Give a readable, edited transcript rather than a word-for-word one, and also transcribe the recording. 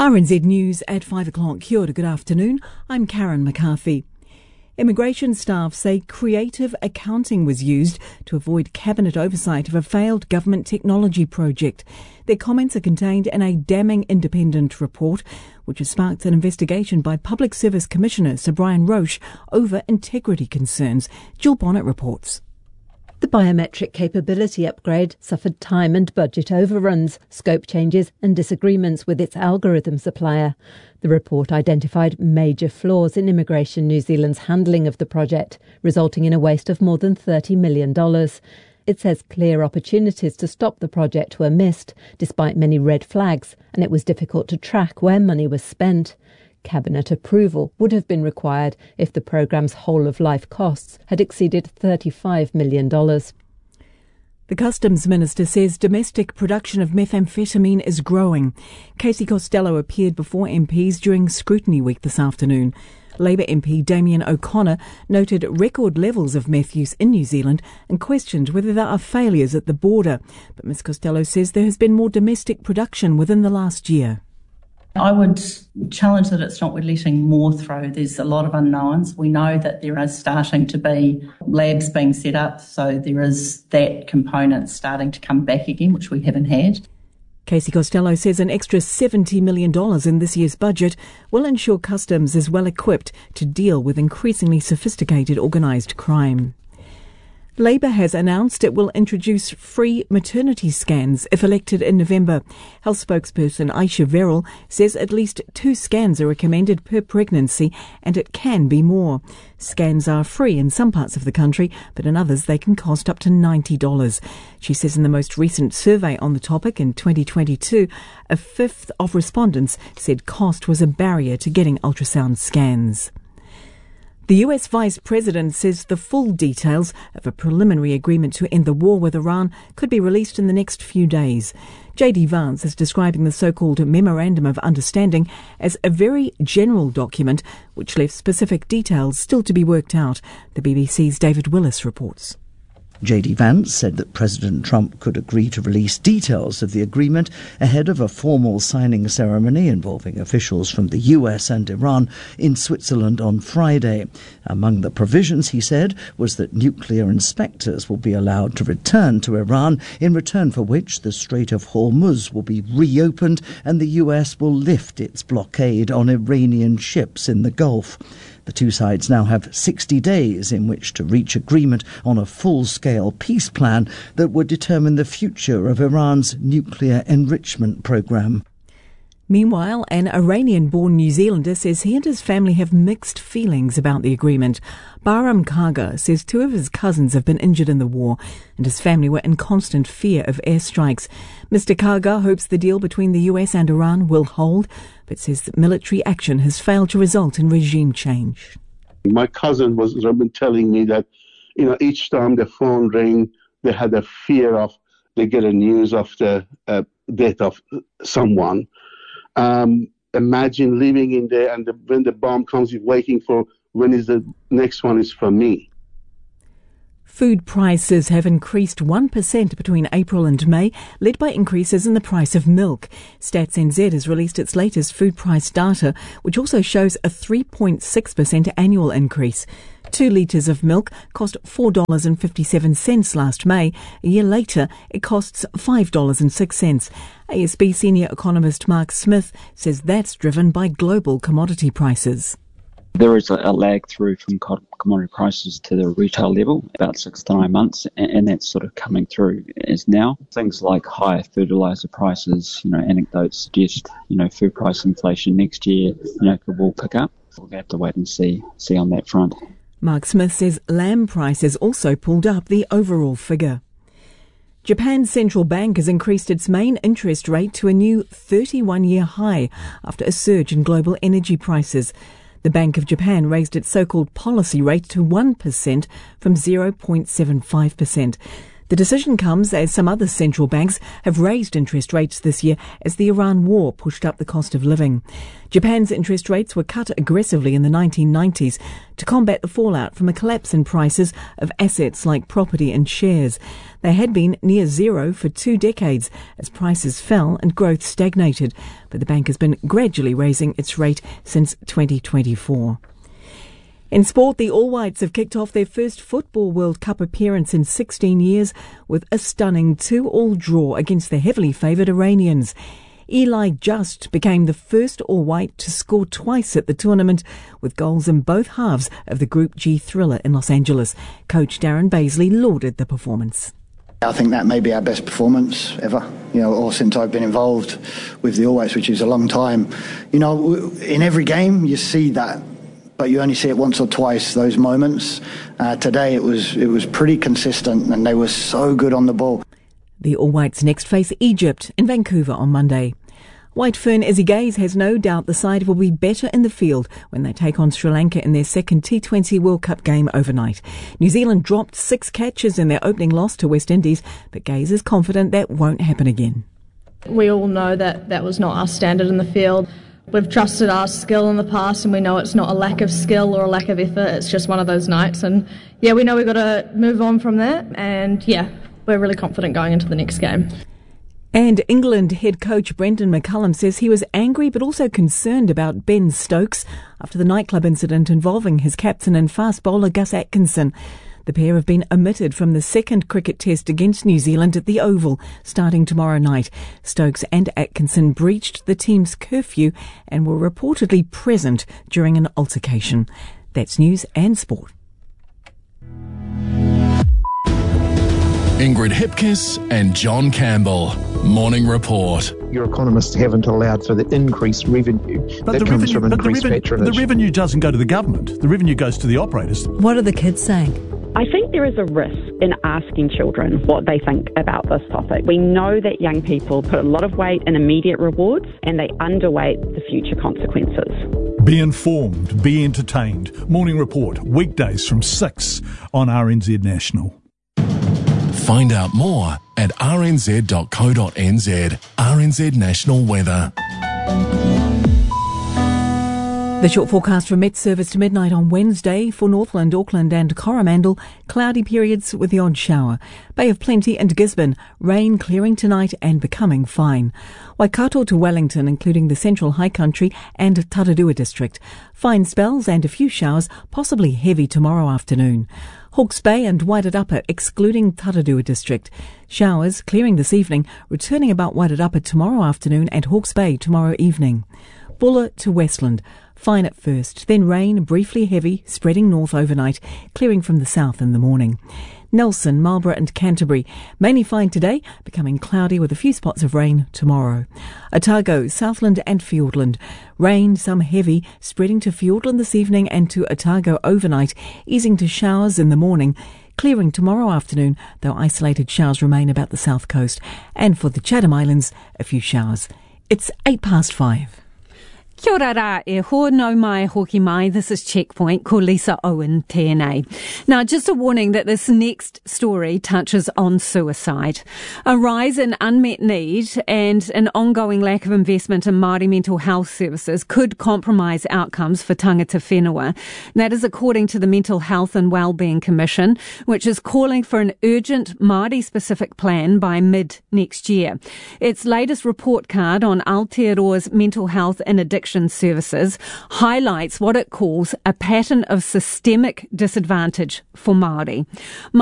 RNZ News at 5 o'clock. Kia ora, good afternoon. I'm Karen McCarthy. Immigration staff say creative accounting was used to avoid cabinet oversight of a failed government technology project. Their comments are contained in a damning independent report, which has sparked an investigation by Public Service Commissioner Sir Brian Roche over integrity concerns. Jill Bonnet reports. The biometric capability upgrade suffered time and budget overruns, scope changes and disagreements with its algorithm supplier. The report identified major flaws in Immigration New Zealand's handling of the project, resulting in a waste of more than $30 million. It says clear opportunities to stop the project were missed, despite many red flags, and it was difficult to track where money was spent. Cabinet approval would have been required if the programme's whole-of-life costs had exceeded $35 million. The Customs Minister says domestic production of methamphetamine is growing. Casey Costello appeared before MPs during Scrutiny Week this afternoon. Labour MP Damien O'Connor noted record levels of meth use in New Zealand and questioned whether there are failures at the border. But Ms Costello says there has been more domestic production within the last year. I would challenge that it's not we're letting more through. There's a lot of unknowns. We know that there is starting to be labs being set up, so there is that component starting to come back again, which we haven't had. Casey Costello says an extra $70 million in this year's budget will ensure Customs is well equipped to deal with increasingly sophisticated organised crime. Labour has announced it will introduce free maternity scans if elected in November. Health spokesperson Aisha Verrill says at least 2 scans are recommended per pregnancy and it can be more. Scans are free in some parts of the country, but in others they can cost up to $90. She says in the most recent survey on the topic in 2022, a fifth of respondents said cost was a barrier to getting ultrasound scans. The US Vice President says the full details of a preliminary agreement to end the war with Iran could be released in the next few days. J.D. Vance is describing the so-called Memorandum of Understanding as a very general document which left specific details still to be worked out. The BBC's David Willis reports. J.D. Vance said that President Trump could agree to release details of the agreement ahead of a formal signing ceremony involving officials from the US and Iran in Switzerland on Friday. Among the provisions, he said, was that nuclear inspectors will be allowed to return to Iran, in return for which the Strait of Hormuz will be reopened and the US will lift its blockade on Iranian ships in the Gulf. The two sides now have 60 days in which to reach agreement on a full-scale peace plan that would determine the future of Iran's nuclear enrichment program. Meanwhile, an Iranian-born New Zealander says he and his family have mixed feelings about the agreement. Bahram Karga says 2 of his cousins have been injured in the war and his family were in constant fear of airstrikes. Mr. Karga hopes the deal between the US and Iran will hold, but says that military action has failed to result in regime change. My cousin was telling me that, each time the phone rang, they had a fear of they get a news of the death of someone. Imagine living in there and when the bomb comes, you're waiting for when is the next one is for me. Food prices have increased 1% between April and May, led by increases in the price of milk. Stats NZ has released its latest food price data, which also shows a 3.6% annual increase. 2 litres of milk cost $4.57 last May. A year later, it costs $5.06. ASB senior economist Mark Smith says that's driven by global commodity prices. There is a lag through from commodity prices to the retail level, about 6 to 9 months, and that's sort of coming through as now. Things like higher fertiliser prices, anecdotes suggest, food price inflation next year, will pick up. We'll have to wait and see on that front. Mark Smith says lamb prices also pulled up the overall figure. Japan's central bank has increased its main interest rate to a new 31-year high after a surge in global energy prices. The Bank of Japan raised its so-called policy rate to 1% from 0.75%. The decision comes as some other central banks have raised interest rates this year as the Iran war pushed up the cost of living. Japan's interest rates were cut aggressively in the 1990s to combat the fallout from a collapse in prices of assets like property and shares. They had been near zero for 2 decades as prices fell and growth stagnated, but the bank has been gradually raising its rate since 2024. In sport, the All Whites have kicked off their first Football World Cup appearance in 16 years with a stunning 2-2 draw against the heavily favoured Iranians. Eli Just became the first All White to score twice at the tournament, with goals in both halves of the Group G thriller in Los Angeles. Coach Darren Baisley lauded the performance. I think that may be our best performance ever, or since I've been involved with the All Whites, which is a long time. In every game you see that, but you only see it once or twice, those moments. Today it was pretty consistent and they were so good on the ball. The All Whites next face Egypt in Vancouver on Monday. White Fern Ezigays has no doubt the side will be better in the field when they take on Sri Lanka in their second T20 World Cup game overnight. New Zealand dropped 6 catches in their opening loss to West Indies, but Gaze is confident that won't happen again. We all know that was not our standard in the field. We've trusted our skill in the past and we know it's not a lack of skill or a lack of effort, it's just one of those nights. And we know we've got to move on from that, and we're really confident going into the next game. And England head coach Brendan McCullum says he was angry but also concerned about Ben Stokes after the nightclub incident involving his captain and fast bowler Gus Atkinson. The pair have been omitted from the second cricket test against New Zealand at the Oval, starting tomorrow night. Stokes and Atkinson breached the team's curfew and were reportedly present during an altercation. That's news and sport. Ingrid Hipkiss and John Campbell. Morning Report. Your economists haven't allowed for the increased revenue that comes from increased patronage. The revenue doesn't go to the government. The revenue goes to the operators. What are the kids saying? I think there is a risk in asking children what they think about this topic. We know that young people put a lot of weight in immediate rewards and they underweight the future consequences. Be informed, be entertained. Morning Report, weekdays from 6 on RNZ National. Find out more at rnz.co.nz. RNZ National Weather. The short forecast from Met Service to midnight on Wednesday for Northland, Auckland and Coromandel. Cloudy periods with the odd shower. Bay of Plenty and Gisborne. Rain clearing tonight and becoming fine. Waikato to Wellington, including the Central High Country and Taradua District. Fine spells and a few showers, possibly heavy tomorrow afternoon. Hawke's Bay and Wairarapa, excluding Taradua District. Showers clearing this evening, returning about Wairarapa tomorrow afternoon and Hawke's Bay tomorrow evening. Buller to Westland. Fine at first, then rain, briefly heavy, spreading north overnight, clearing from the south in the morning. Nelson, Marlborough and Canterbury, mainly fine today, becoming cloudy with a few spots of rain tomorrow. Otago, Southland and Fiordland. Rain, some heavy, spreading to Fiordland this evening and to Otago overnight, easing to showers in the morning. Clearing tomorrow afternoon, though isolated showers remain about the south coast. And for the Chatham Islands, a few showers. It's 5:08. Kia ora rā, e ho no mai hoki mai. This is Checkpoint, ko Lisa Owen tēnei. Now, just a warning that this next story touches on suicide. A rise in unmet need and an ongoing lack of investment in Māori mental health services could compromise outcomes for tangata whenua. That is according to the Mental Health and Wellbeing Commission, which is calling for an urgent Māori-specific plan by mid-next year. Its latest report card on Aotearoa's mental health and addiction services highlights what it calls a pattern of systemic disadvantage for Māori.